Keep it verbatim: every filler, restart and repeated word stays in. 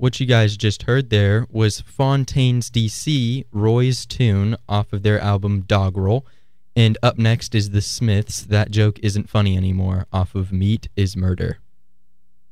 what you guys just heard there was Fontaines D C, Roy's Tune, off of their album Doggerel. And up next is The Smiths, That Joke Isn't Funny Anymore, off of Meat is Murder.